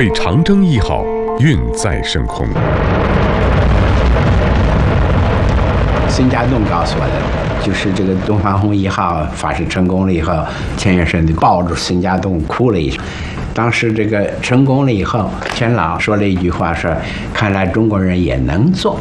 被长征1号运载升空。 孙家栋告诉我的，就是这个东方红1号发射成功了以后，钱学森就抱住孙家栋哭了一声。当时这个成功了以后，钱老说了一句话说：“看来中国人也能做。”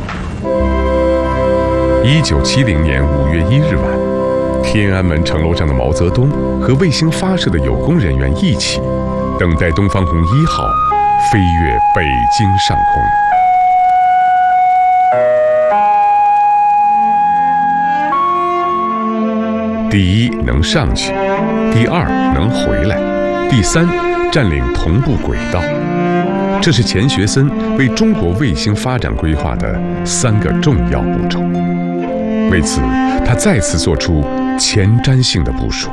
1970年5月1日晚，天安门城楼上的毛泽东和卫星发射的有功人员一起，等待东方红1号飞越北京上空。第一，能上去；第二，能回来；第三，占领同步轨道。这是钱学森为中国卫星发展规划的3个重要步骤。为此，他再次做出前瞻性的部署。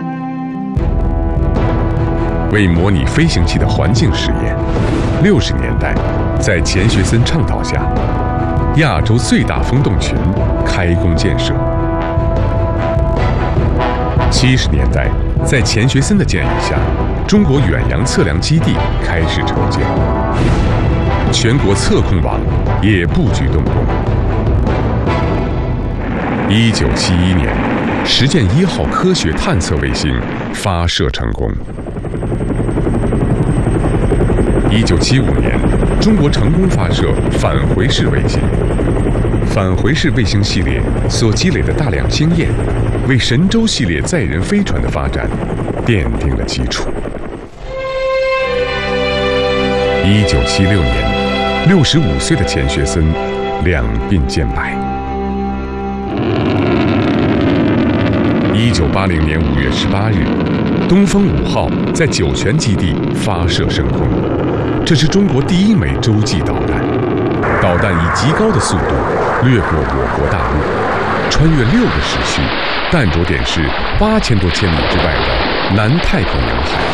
为模拟飞行器的环境实验，60年代，在钱学森倡导下，亚洲最大风洞群开工建设。70年代，在钱学森的建议下，中国远洋测量基地开始筹建，全国测控网也布局动工。1971年，实践1号科学探测卫星发射成功。1975年，中国成功发射返回式卫星。返回式卫星系列所积累的大量经验，为神舟系列载人飞船的发展奠定了基础。1976年，65岁的钱学森两鬓渐白。1980年5月18日，东风5号在酒泉基地发射升空，这是中国第1枚洲际导弹。导弹以极高的速度掠过我国大陆，穿越6个时区，弹着点是8000多千米之外的南太平洋海。